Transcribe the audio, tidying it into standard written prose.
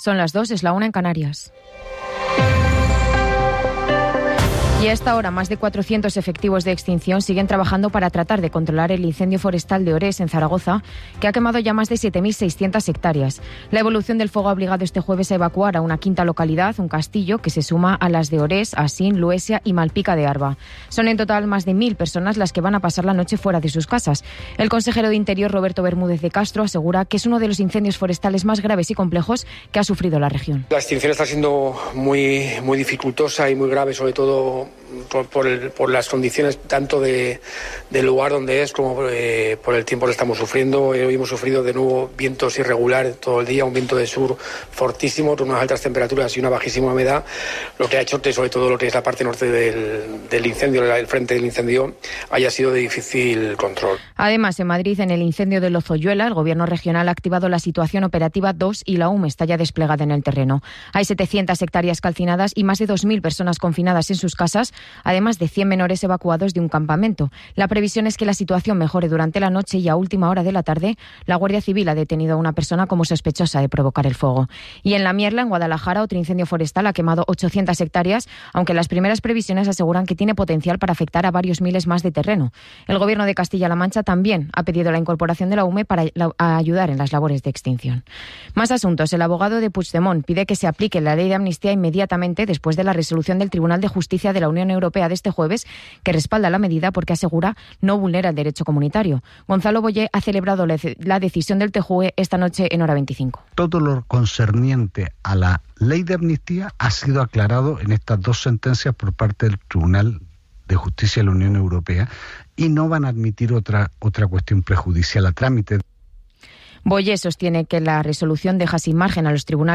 Son las 2, es la 1 en Canarias. Y a esta hora, más de 400 efectivos de extinción siguen trabajando para tratar de controlar el incendio forestal de Orés, en Zaragoza, que ha quemado ya más de 7.600 hectáreas. La evolución del fuego ha obligado este jueves a evacuar a una quinta localidad, un castillo, que se suma a las de Orés, Asín, Luesia y Malpica de Arba. Son en total más de 1.000 personas las que van a pasar la noche fuera de sus casas. El consejero de Interior, Roberto Bermúdez de Castro, asegura que es uno de los incendios forestales más graves y complejos que ha sufrido la región. La extinción está siendo muy dificultosa y muy grave, sobre todo por las condiciones tanto del lugar donde es como por el tiempo que estamos sufriendo. Hoy hemos sufrido de nuevo vientos irregulares todo el día, un viento de sur fortísimo, con unas altas temperaturas y una bajísima humedad, lo que ha hecho que sobre todo lo que es la parte norte del incendio, el frente del incendio, haya sido de difícil control. Además, en Madrid, en el incendio de Lozoyuela, el Gobierno regional ha activado la situación operativa 2 y la UME está ya desplegada en el terreno. Hay 700 hectáreas calcinadas y más de 2.000 personas confinadas en sus casas, además de 100 menores evacuados de un campamento. La previsión es que la situación mejore durante la noche y a última hora de la tarde la Guardia Civil ha detenido a una persona como sospechosa de provocar el fuego. Y en La Mierla, en Guadalajara, otro incendio forestal ha quemado 800 hectáreas, aunque las primeras previsiones aseguran que tiene potencial para afectar a varios miles más de terreno. El Gobierno de Castilla-La Mancha también ha pedido la incorporación de la UME para ayudar en las labores de extinción. Más asuntos. El abogado de Puigdemont pide que se aplique la ley de amnistía inmediatamente después de la resolución del Tribunal de Justicia de la Unión Europea de este jueves, que respalda la medida porque asegura no vulnera el derecho comunitario. Gonzalo Boyer ha celebrado la decisión del TJUE esta noche en Hora 25. Todo lo concerniente a la ley de amnistía ha sido aclarado en estas dos sentencias por parte del Tribunal de Justicia de la Unión Europea y no van a admitir otra cuestión prejudicial a trámite. Boyer sostiene que la resolución deja sin margen a los tribunales